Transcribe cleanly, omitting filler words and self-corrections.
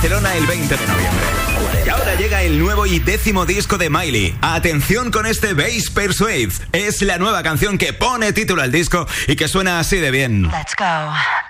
Barcelona el 20 de noviembre. Y ahora llega el nuevo y 10º disco de Miley. Atención con este Bass Persuade. Es la nueva canción que pone título al disco y que suena así de bien. Let's go.